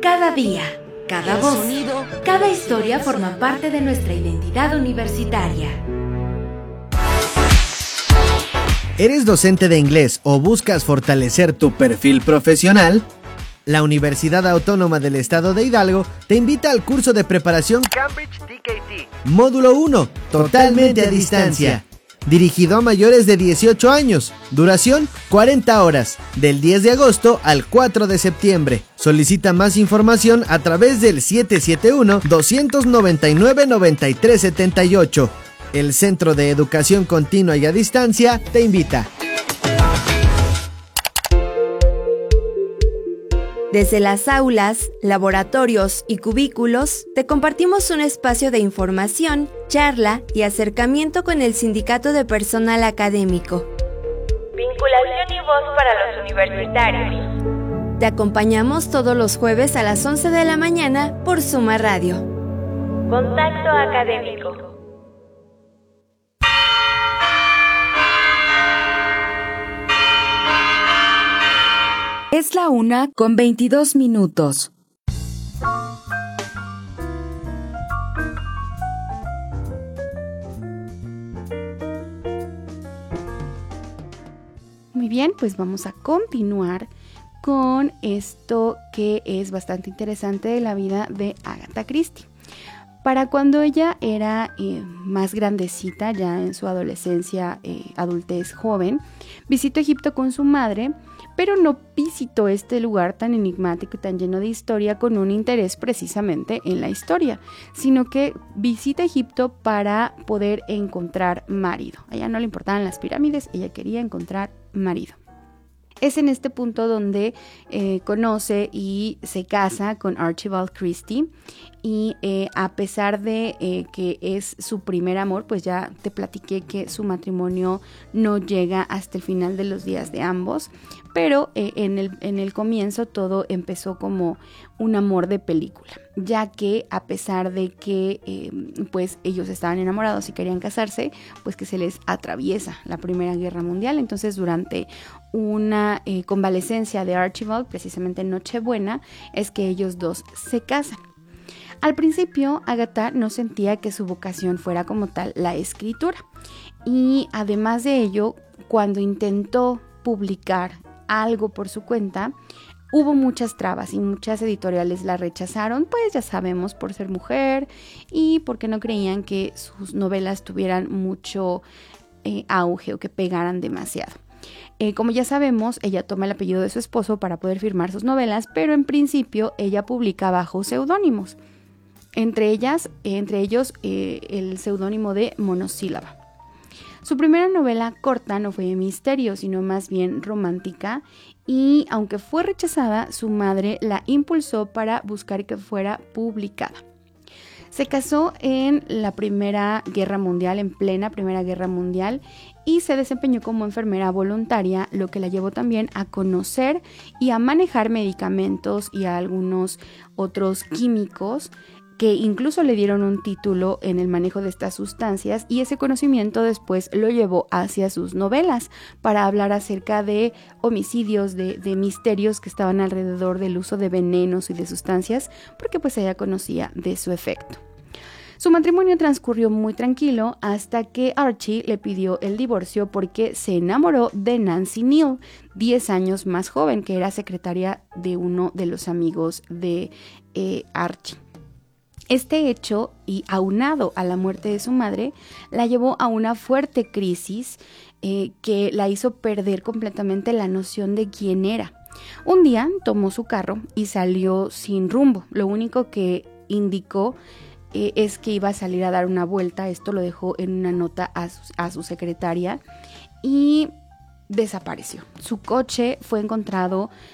Cada día, cada voz, cada historia forma parte de nuestra identidad universitaria. ¿Eres docente de inglés o buscas fortalecer tu perfil profesional? La Universidad Autónoma del Estado de Hidalgo te invita al curso de preparación Cambridge TKT. Módulo 1, totalmente a distancia. Dirigido a mayores de 18 años. Duración 40 horas, del 10 de agosto al 4 de septiembre. Solicita más información a través del 771-299-9378. El Centro de Educación Continua y a Distancia te invita. Desde las aulas, laboratorios y cubículos, te compartimos un espacio de información, charla y acercamiento con el Sindicato de Personal Académico. Vinculación y voz para los universitarios. Te acompañamos todos los jueves a las 11 de la mañana por Suma Radio. Contacto académico. Es la 1:22. Muy bien, pues vamos a continuar con esto que es bastante interesante de la vida de Agatha Christie. Para cuando ella era más grandecita, ya en su adolescencia, adultez joven, visitó Egipto con su madre, pero no visitó este lugar tan enigmático y tan lleno de historia con un interés precisamente en la historia, sino que visita Egipto para poder encontrar marido. A ella no le importaban las pirámides, ella quería encontrar marido. Es en este punto donde conoce y se casa con Archibald Christie y a pesar de que es su primer amor, pues ya te platiqué que su matrimonio no llega hasta el final de los días de ambos, pero en el comienzo todo empezó como un amor de película, ya que a pesar de que pues ellos estaban enamorados y querían casarse, pues que se les atraviesa la Primera Guerra Mundial. Entonces durante una convalecencia de Archibald, precisamente en Nochebuena, es que ellos dos se casan. Al principio, Agatha no sentía que su vocación fuera como tal la escritura, y además de ello, cuando intentó publicar algo por su cuenta, hubo muchas trabas y muchas editoriales la rechazaron, pues ya sabemos, por ser mujer y porque no creían que sus novelas tuvieran mucho auge o que pegaran demasiado. Como ya sabemos, ella toma el apellido de su esposo para poder firmar sus novelas, pero en principio ella publica bajo seudónimos. Entre ellos el seudónimo de Monosílaba. Su primera novela corta no fue de misterio, sino más bien romántica, y aunque fue rechazada, su madre la impulsó para buscar que fuera publicada. Se casó en la Primera Guerra Mundial, en plena Primera Guerra Mundial, y se desempeñó como enfermera voluntaria, lo que la llevó también a conocer y a manejar medicamentos y a algunos otros químicos que incluso le dieron un título en el manejo de estas sustancias, y ese conocimiento después lo llevó hacia sus novelas para hablar acerca de homicidios, de misterios que estaban alrededor del uso de venenos y de sustancias, porque pues ella conocía de su efecto. Su matrimonio transcurrió muy tranquilo hasta que Archie le pidió el divorcio porque se enamoró de Nancy Neal, 10 años más joven, que era secretaria de uno de los amigos de Archie. Este hecho, y aunado a la muerte de su madre, la llevó a una fuerte crisis que la hizo perder completamente la noción de quién era. Un día tomó su carro y salió sin rumbo. Lo único que indicó es que iba a salir a dar una vuelta. Esto lo dejó en una nota a su secretaria y desapareció. Su coche fue encontrado